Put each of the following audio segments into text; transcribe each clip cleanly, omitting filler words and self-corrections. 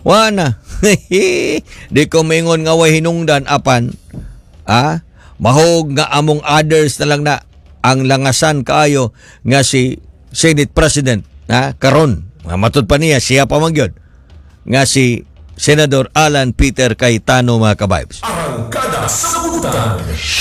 Wa na. Di ko maingon nga way hinungdan apan mahog nga among others na lang na ang langasan kaayo nga si Senate President karon matud pa niya siya pa man gyud nga si Senador Alan Peter Cayetano mga kabibes. Arangkada sa Kabutan.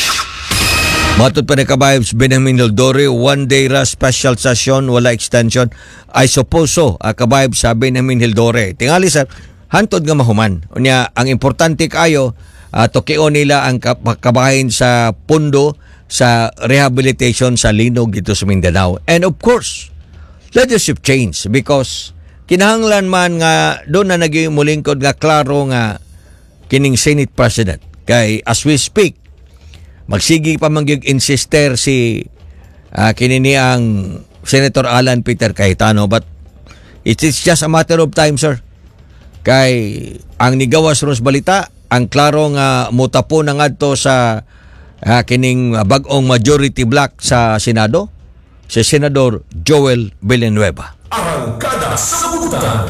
Matud pa ni kabibes Benjamin Hildore, one day ra special session, wala extension. I suppose so, kabibes sa Benjamin Hildore. Tingali sir, hantod nga mahuman. Unya ang importante kayo tukion nila ang kabahin sa pundo sa rehabilitation sa linog dito sa Mindanao. And of course, leadership change because kinahanglan man nga doon na naging mulingkod nga klaro nga kining Senate President. Kay as we speak, magsigi pa mag-insister si kinini ang Senator Alan Peter Cayetano, but it is just a matter of time, sir. Kay ang nigawas ron sa balita, ang klaro nga mutapo na ngadto sa kining bag-ong majority block sa Senado, si Senador Joel Villanueva. Arangkada sa Kabutan.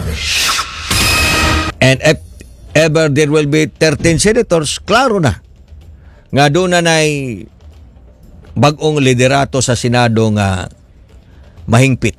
And if ever there will be 13 senators, klaro na nga doon na nay bag-ong liderato sa Senado nga mahingpit.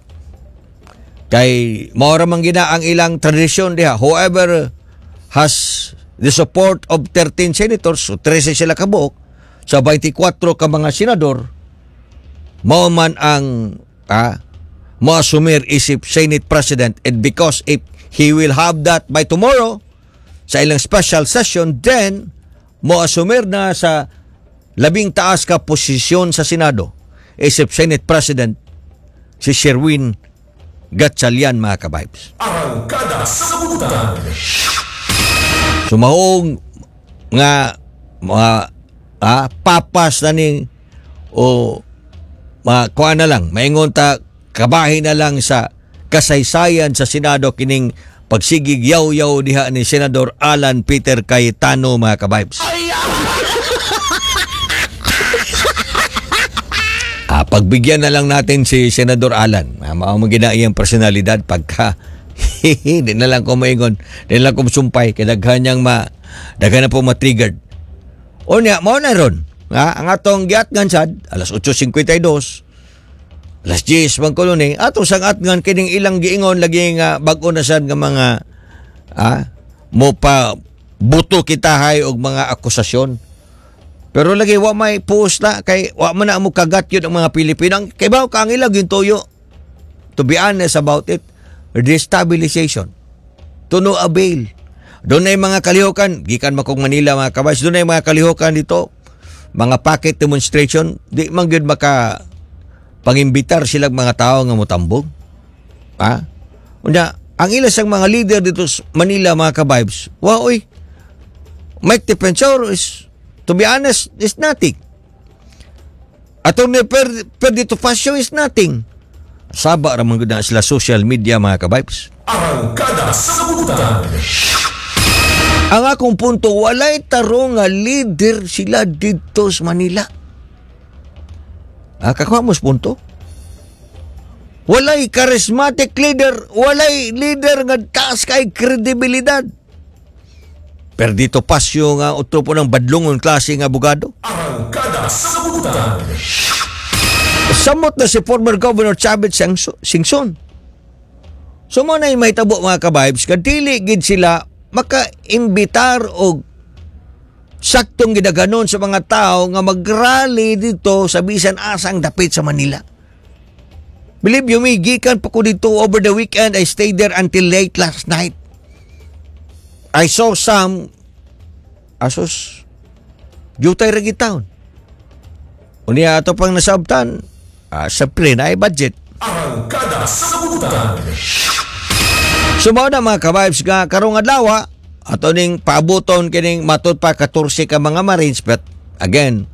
Kay maora man gina ang ilang tradisyon diha. Whoever has the support of 13 senators, so 13 sila kabuok, sa 24 ka mga senador, mao man ang moasumir isip Senate President. And because if he will have that by tomorrow sa ilang special session, then moasumir na sa labing taas ka posisyon sa Senado isip Senate President si Sherwin Gatchalian mga kabibes. Arangkada sa Kabutan. Sumahong nga mga papas na ni o kuha na lang, maingon ta kabahin na lang sa kasaysayan sa Senado kining pagsigig yaw-yaw diha ni Senador Alan Peter Cayetano mga kabibes. Pagbigyan na lang natin si Senador Alan. Mao mo gina iyang personalidad pagka di na lang ko maingon, di na lang ko sumpay kay daghan niyang daghan na po matriggered. O niya, mao na ron. Ang atong giatngan sad alas 8:52. Alas 10 man kuno ni ato sang atngan kining ilang giingon lagi nga bag-o na sad nga mga mo pa buto kita hay og mga akusasyon. Pero lagi wa may post na kay wa man na mo kagat yun ang mga Pilipino. Kay baw ka ang ilag yung toyo. To be honest about it, destabilization. To no avail. Doon na yung mga kalihukan, gikan makong Manila mga kabais, doon na yung mga kalihukan dito, mga pocket demonstration, di man gyud maka pangimbitar silang mga tao nga motambog. Unya, ang ilang mga leader dito sa Manila mga kabibes, oy, Mike Defensor is, to be honest, is nothing. Attorney Perdito Facio is nothing. Saba ramang gud na sila social media mga kabibes. Arangkada sa Kabutan. Ang akong punto, walay tarong nga leader sila dito sa Manila. Kakuha mo sa punto? Walay charismatic leader, walay leader nga taas kay kredibilidad. Perdito Pasio nga utro po ng badlongon klase nga abogado. Arangkada sa Kabutan. Samot na si former Governor Chavit Singson. So mo na yung may tabo mga kabibes, kadili gid sila maka-imbitar og saktong gidaganon sa mga tao nga mag-rally dito sa bisan asang dapit sa Manila. Believe you me, gikan pa ko dito over the weekend. I stayed there until late last night. I saw some asos jutay ragi town. Unya ato pang nasabtan sa pre na ay budget. Arangkada sa Kabutan. Sumaw na mga kabibes nga karong adlaw ato ning paabuton kining matud pa 14 ka mga Marines, but again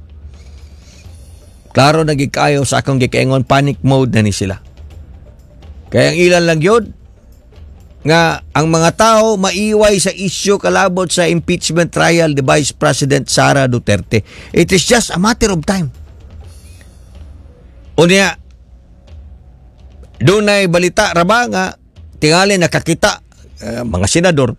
klaro nagikayo sa akong gikaingon panic mode na ni sila. Kaya ang ilan lang yun nga ang mga tao maiway sa isyu kalabot sa impeachment trial ni Vice President Sara Duterte. It is just a matter of time. Unya doon ay balita raba nga tingali nakakita mga senador